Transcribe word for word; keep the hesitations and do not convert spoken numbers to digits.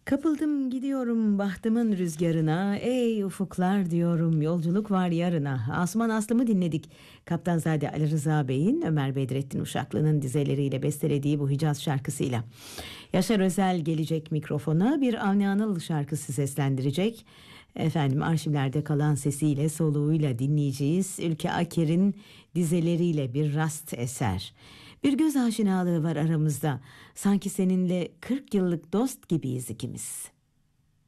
Kapıldım gidiyorum bahtımın rüzgarına, ey ufuklar diyorum, yolculuk var yarına. Asuman Aslım'ı dinledik. Kaptanzade Ali Rıza Bey'in Ömer Bedrettin Uşaklı'nın dizeleriyle bestelediği bu Hicaz şarkısıyla. Yaşar Özel gelecek mikrofona, bir Avni Anıl şarkısı seslendirecek. Efendim, arşivlerde kalan sesiyle soluğuyla dinleyeceğiz. Ülke Aker'in dizeleriyle bir rast eser. Bir göz aşinalığı var aramızda. Sanki seninle kırk yıllık dost gibiyiz ikimiz.